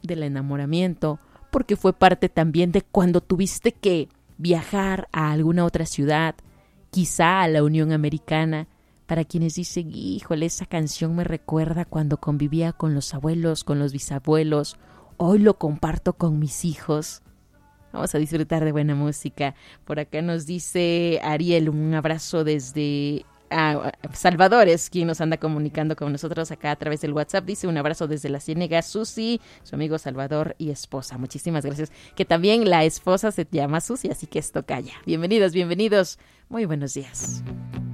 del enamoramiento, porque fue parte también de cuando tuviste que viajar a alguna otra ciudad, quizá a la Unión Americana. Para quienes dicen, híjole, esa canción me recuerda cuando convivía con los abuelos, con los bisabuelos, hoy lo comparto con mis hijos. Vamos a disfrutar de buena música. Por acá nos dice Ariel, un abrazo desde Salvador, es quien nos anda comunicando con nosotros acá a través del WhatsApp. Dice un abrazo desde la Ciénega, Susi, su amigo Salvador y esposa. Muchísimas gracias. Que también la esposa se llama Susi, así que esto calla. Bienvenidos, bienvenidos. Muy buenos días.